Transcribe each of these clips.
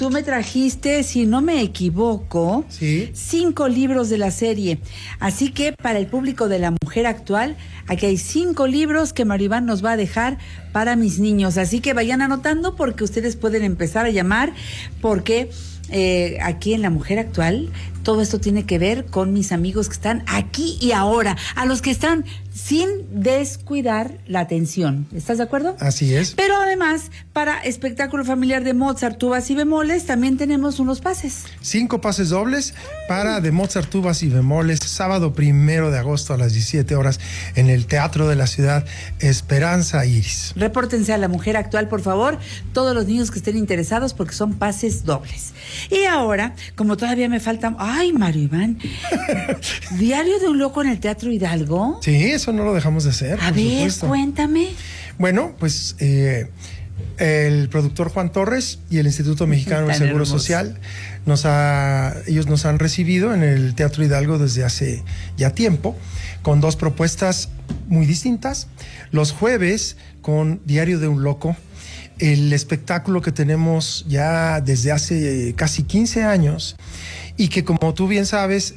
tú me trajiste, si no me equivoco, Sí. 5 libros de la serie. Así que para el público de La Mujer Actual, aquí hay 5 libros que Maribán nos va a dejar para mis niños. Así que vayan anotando porque ustedes pueden empezar a llamar porque aquí en La Mujer Actual todo esto tiene que ver con mis amigos que están aquí y ahora, a los que están sin descuidar la atención. ¿Estás de acuerdo? Así es. Pero además, para espectáculo familiar de Mozart, tubas y bemoles, también tenemos unos pases. 5 pases dobles para de Mozart, tubas y bemoles, sábado 1 de agosto a las 17 horas en el Teatro de la Ciudad Esperanza Iris. Repórtense a La Mujer Actual, por favor, todos los niños que estén interesados, porque son pases dobles. Y ahora, como todavía me faltan... ¡Ay, Mario Iván! ¿Diario de un loco en el Teatro Hidalgo? Sí, eso no lo dejamos de hacer. A por ver, supuesto. cuéntame. Bueno, pues el productor Juan Torres y el Instituto Mexicano del Tan Seguro hermoso. Social ellos nos han recibido en el Teatro Hidalgo desde hace ya tiempo, con 2 propuestas muy distintas. Los jueves con Diario de un Loco, el espectáculo que tenemos ya desde hace casi 15 años y que, como tú bien sabes,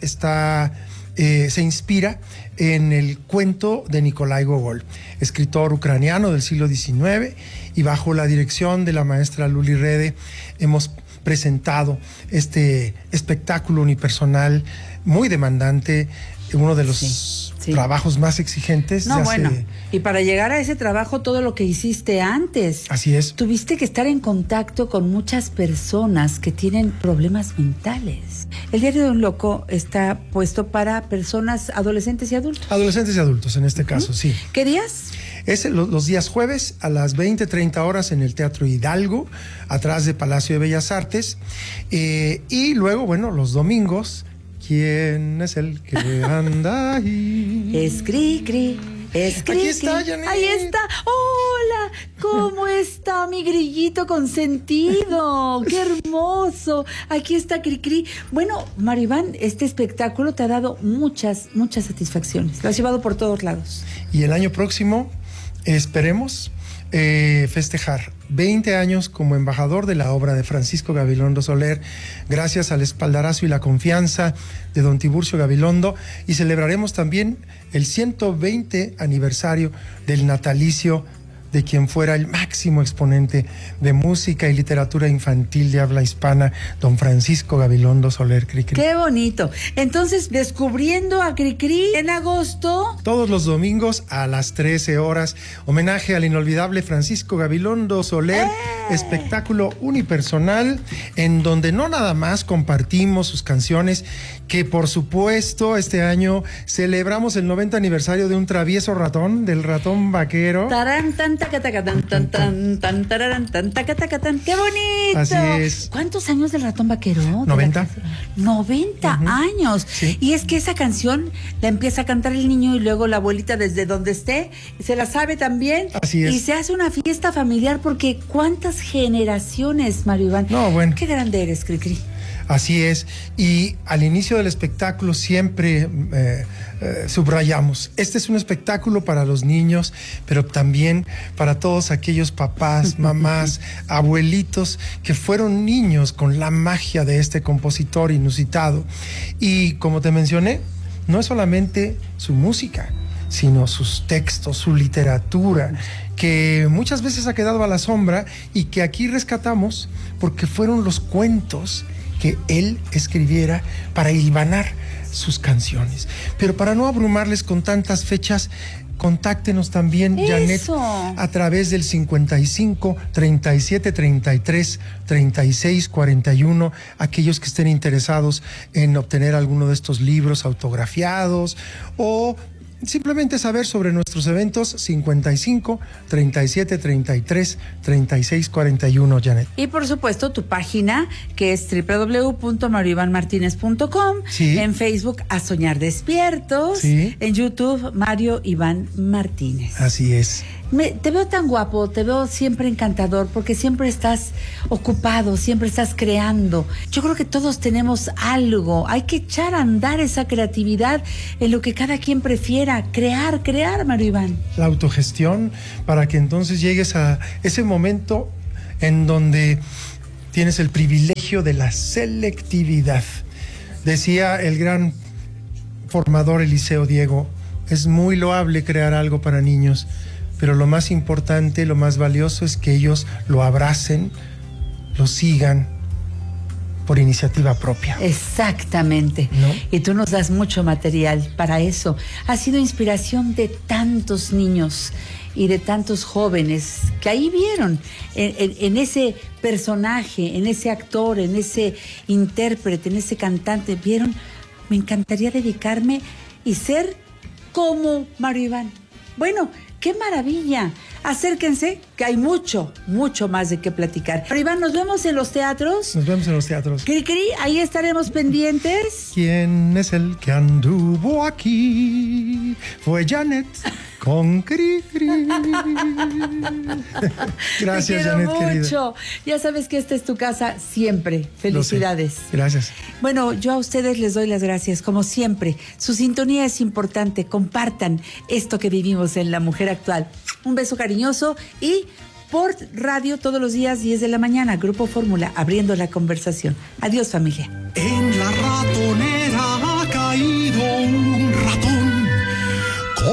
se inspira en el cuento de Nikolai Gogol, escritor ucraniano del siglo XIX, y bajo la dirección de la maestra Luli Rede hemos presentado este espectáculo unipersonal muy demandante, uno de los trabajos más exigentes. No, bueno, y para llegar a ese trabajo, todo lo que hiciste antes. Así es. Tuviste que estar en contacto con muchas personas que tienen problemas mentales. El Diario de un Loco está puesto para personas adolescentes y adultos. Adolescentes y adultos, en este caso, sí. ¿Qué días? Es los días jueves a las 20:30 horas en el Teatro Hidalgo, atrás de Palacio de Bellas Artes. Y luego, bueno, los domingos, ¿quién es el que anda ahí? Es Cri-Cri. Es Cri-Cri. Aquí está, Janet. Ahí está. Hola, ¿cómo está mi grillito consentido? ¡Qué hermoso! Aquí está Cri-Cri. Bueno, Maribán, este espectáculo te ha dado muchas satisfacciones. Lo has llevado por todos lados. Y el año próximo esperemos festejar 20 años como embajador de la obra de Francisco Gabilondo Soler, gracias al espaldarazo y la confianza de don Tiburcio Gabilondo, y celebraremos también el 120 aniversario del natalicio de quien fuera el máximo exponente de música y literatura infantil de habla hispana, don Francisco Gabilondo Soler Cri-Cri. ¡Qué bonito! Entonces, descubriendo a Cri-Cri en agosto. Todos los domingos a las 13 horas, homenaje al inolvidable Francisco Gabilondo Soler, espectáculo unipersonal, en donde no nada más compartimos sus canciones, que por supuesto este año celebramos el 90 aniversario de un travieso ratón, del ratón vaquero. Tarán, tan, tacatacatán, tan, tan, tan, tararán, tan, tacatacatán. ¡Qué bonito! Así es. ¿Cuántos años del ratón vaquero? 90. 90 años. Sí. Y es que esa canción la empieza a cantar el niño y luego la abuelita desde donde esté se la sabe también. Así es. Y se hace una fiesta familiar porque ¿cuántas generaciones, Mario Iván? No, bueno. Qué grande eres, Cri-Cri. Así es, y al inicio del espectáculo siempre subrayamos, este es un espectáculo para los niños, pero también para todos aquellos papás, mamás, abuelitos que fueron niños con la magia de este compositor inusitado. Y como te mencioné, no es solamente su música, sino sus textos, su literatura, que muchas veces ha quedado a la sombra y que aquí rescatamos porque fueron los cuentos que él escribiera para hilvanar sus canciones. Pero para no abrumarles con tantas fechas, contáctenos también, Janet, a través del 55 37 33 36 41, aquellos que estén interesados en obtener alguno de estos libros autografiados o simplemente saber sobre nuestros eventos. 55 37 33 36 41, Janet. Y por supuesto tu página, que es www.marioivanmartinez.com. Sí. En Facebook, A Soñar Despiertos. Sí. En YouTube, Mario Iván Martínez. Así es. Te veo tan guapo, te veo siempre encantador, porque siempre estás ocupado, siempre estás creando. Yo creo que todos tenemos algo, hay que echar a andar esa creatividad en lo que cada quien prefiera, crear, Mario Iván. La autogestión, para que entonces llegues a ese momento en donde tienes el privilegio privilegio de la selectividad. Decía el gran formador Eliseo Diego, es muy loable crear algo para niños, pero lo más importante, lo más valioso es que ellos lo abracen, lo sigan por iniciativa propia. Exactamente. ¿No? Y tú nos das mucho material para eso. Has sido inspiración de tantos niños y de tantos jóvenes que ahí vieron en ese personaje, en ese actor, en ese intérprete, en ese cantante, vieron, me encantaría dedicarme y ser como Mario Iván. Bueno, ¡qué maravilla! Acérquense, que hay mucho, mucho más de qué platicar. Mario Iván, nos vemos en los teatros. Nos vemos en los teatros. Cri, ahí estaremos pendientes. ¿Quién es el que anduvo aquí? Fue Janet con Cri. Gracias, Te quiero Janet, mucho. querida. Ya sabes que esta es tu casa siempre. Felicidades. Gracias. Bueno, yo a ustedes les doy las gracias, como siempre. Su sintonía es importante. Compartan esto que vivimos en La Mujer Actual. Un beso cariñoso y por radio todos los días 10 de la mañana, Grupo Fórmula, abriendo la conversación. Adiós, familia. En la